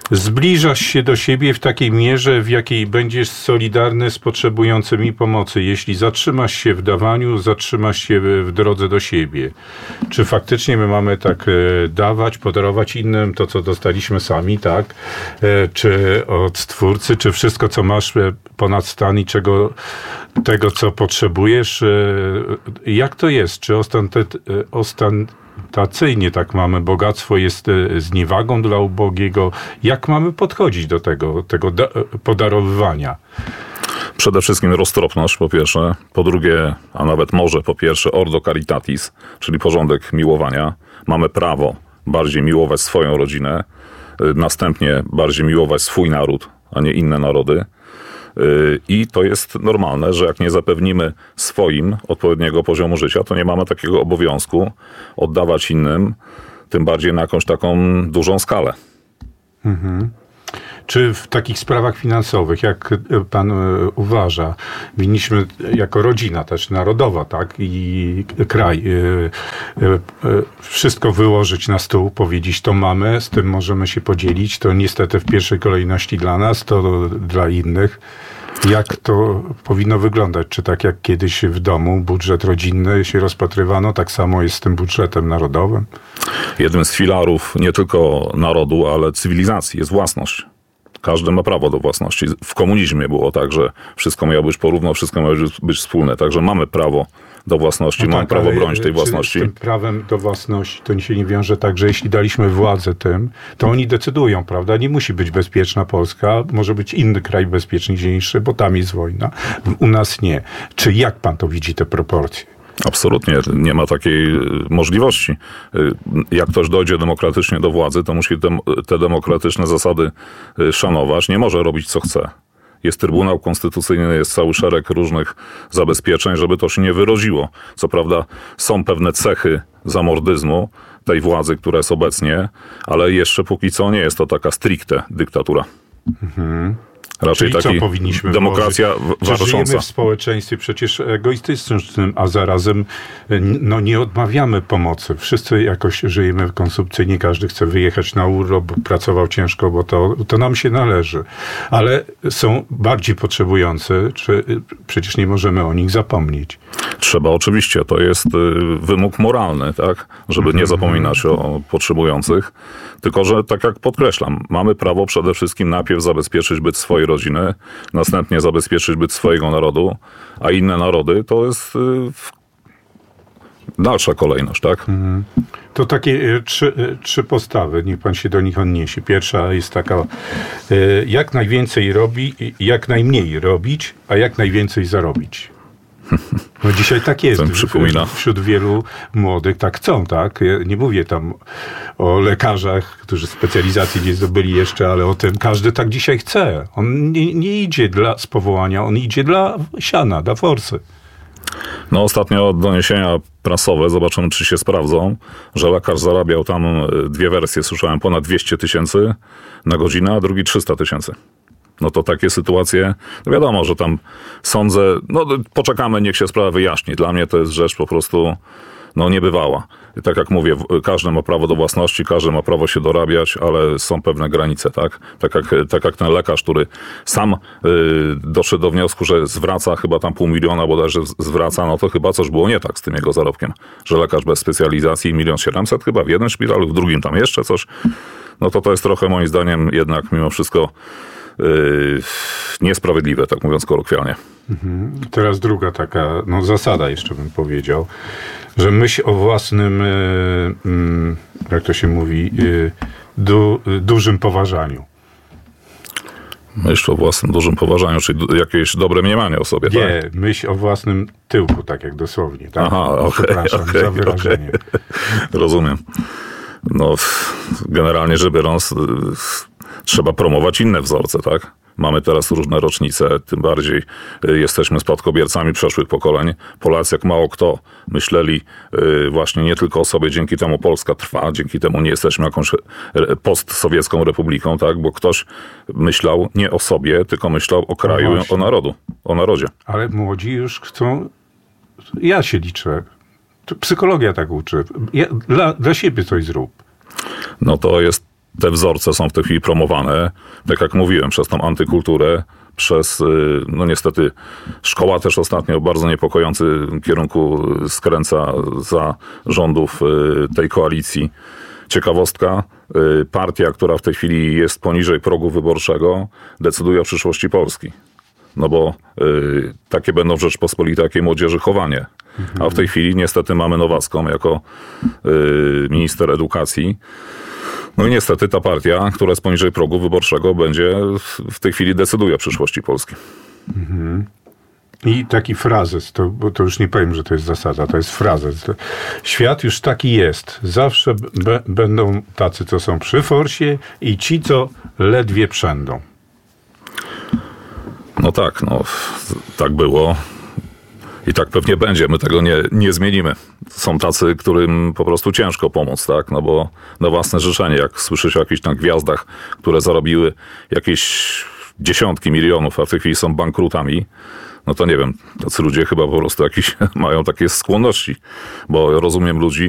Zbliżasz się do siebie w takiej mierze, w jakiej będziesz solidarny z potrzebującymi pomocy. Jeśli zatrzymasz się w dawaniu, zatrzymasz się w drodze do siebie. Czy faktycznie my mamy tak dawać, podarować innym to, co dostaliśmy sami, tak? Czy od Stwórcy, czy wszystko, co masz ponad stan i tego, co potrzebujesz? Jak to jest? Czy ostentacyjnie tak mamy, bogactwo jest zniewagą dla ubogiego. Jak mamy podchodzić do tego podarowywania? Przede wszystkim roztropność, po pierwsze. Po drugie, a nawet może po pierwsze, ordo caritatis, czyli porządek miłowania. Mamy prawo bardziej miłować swoją rodzinę, następnie bardziej miłować swój naród, a nie inne narody. I to jest normalne, że jak nie zapewnimy swoim odpowiedniego poziomu życia, to nie mamy takiego obowiązku oddawać innym, tym bardziej na jakąś taką dużą skalę. Mhm. Czy w takich sprawach finansowych, jak pan uważa, winniśmy jako rodzina też narodowa, tak, i kraj, wszystko wyłożyć na stół, powiedzieć, to mamy, z tym możemy się podzielić, to niestety w pierwszej kolejności dla nas, to dla innych. Jak to powinno wyglądać? Czy tak jak kiedyś w domu budżet rodzinny się rozpatrywano, tak samo jest z tym budżetem narodowym? Jednym z filarów nie tylko narodu, ale cywilizacji jest własność. Każdy ma prawo do własności. W komunizmie było tak, że wszystko miało być porówno, wszystko miało być wspólne. Także mamy prawo do własności, mamy prawo bronić tej własności. Z tym prawem do własności to się nie wiąże tak, że jeśli daliśmy władzę tym, to oni decydują, prawda? Nie musi być bezpieczna Polska, może być inny kraj bezpieczniejszy, bo tam jest wojna. U nas nie. Czy jak pan to widzi, te proporcje? Absolutnie. Nie ma takiej możliwości. Jak ktoś dojdzie demokratycznie do władzy, to musi te demokratyczne zasady szanować. Nie może robić, co chce. Jest Trybunał Konstytucyjny, jest cały szereg różnych zabezpieczeń, żeby to się nie wyrodziło. Co prawda są pewne cechy zamordyzmu tej władzy, która jest obecnie, ale jeszcze póki co nie jest to taka stricte dyktatura. Mhm. Raczej czyli taki co powinniśmy demokracja walcząca. Żyjemy w społeczeństwie przecież egoistycznym, a zarazem nie odmawiamy pomocy. Wszyscy jakoś żyjemy konsumpcyjnie, każdy chce wyjechać na urlop, pracował ciężko, bo to nam się należy. Ale są bardziej potrzebujący, przecież nie możemy o nich zapomnieć. Trzeba oczywiście, to jest wymóg moralny, tak, żeby nie zapominać o potrzebujących. Tylko że, tak jak podkreślam, mamy prawo przede wszystkim najpierw zabezpieczyć byt swojej rodziny, następnie zabezpieczyć byt swojego narodu, a inne narody to jest dalsza kolejność, tak? To takie trzy postawy, niech pan się do nich odniesie. Pierwsza jest taka, jak najwięcej jak najmniej robić, a jak najwięcej zarobić. No dzisiaj tak jest. Wśród wielu młodych tak chcą, tak? Ja nie mówię tam o lekarzach, którzy specjalizacji nie zdobyli jeszcze, ale o tym każdy tak dzisiaj chce. On nie idzie z powołania, on idzie dla siana, dla forsy. No ostatnio doniesienia prasowe, zobaczymy czy się sprawdzą, że lekarz zarabiał tam, dwie wersje słyszałem, ponad 200 000 na godzinę, a drugi 300 000. No to takie sytuacje, no wiadomo, że tam sądzę, no poczekamy, niech się sprawa wyjaśni. Dla mnie to jest rzecz po prostu, no niebywała. I tak jak mówię, każdy ma prawo do własności, każdy ma prawo się dorabiać, ale są pewne granice, tak? Tak jak ten lekarz, który sam doszedł do wniosku, że zwraca chyba tam 500 000 bodajże zwraca, no to chyba coś było nie tak z tym jego zarobkiem. Że lekarz bez specjalizacji 1 700 000 chyba w jednym szpitalu, w drugim tam jeszcze coś. No to jest trochę moim zdaniem jednak mimo wszystko niesprawiedliwe, tak mówiąc kolokwialnie. Teraz druga taka, zasada jeszcze bym powiedział, że myśl o własnym, jak to się mówi, dużym poważaniu. Myśl o własnym dużym poważaniu, czyli jakieś dobre mniemanie o sobie, nie, tak? myśl o własnym tyłku, tak jak dosłownie. Tak? Aha, Przepraszam za wyrażenie. Rozumiem. No, generalnie rzecz biorąc, trzeba promować inne wzorce, tak? Mamy teraz różne rocznice, tym bardziej jesteśmy spadkobiercami przeszłych pokoleń. Polacy, jak mało kto, myśleli właśnie nie tylko o sobie, dzięki temu Polska trwa, dzięki temu nie jesteśmy jakąś postsowiecką republiką, tak? Bo ktoś myślał nie o sobie, tylko myślał o kraju, o narodzie. Ale młodzi już chcą, ja się liczę, psychologia tak uczy, dla siebie coś zrób. No to jest te wzorce są w tej chwili promowane, tak jak mówiłem, przez tą antykulturę, przez, no niestety, szkoła też ostatnio w bardzo niepokojącym kierunku skręca za rządów tej koalicji. Ciekawostka, partia, która w tej chwili jest poniżej progu wyborczego, decyduje o przyszłości Polski. No bo takie będą w Rzeczpospolitej, jakiej młodzieży chowanie. A w tej chwili niestety mamy Nowacką jako minister edukacji. No i niestety ta partia, która jest poniżej progu wyborczego, będzie w tej chwili decyduje o przyszłości Polski. I taki frazes, bo to już nie powiem, że to jest zasada, to jest frazes. Świat już taki jest. Zawsze będą tacy, co są przy forsie i ci, co ledwie przędą. No tak, tak było. I tak pewnie będzie. My tego nie zmienimy. Są tacy, którym po prostu ciężko pomóc, tak? No bo na własne życzenie, jak słyszycie o jakichś tam gwiazdach, które zarobiły jakieś dziesiątki milionów, a w tej chwili są bankrutami, no to nie wiem, tacy ludzie chyba po prostu jakieś mają takie skłonności, bo rozumiem ludzi,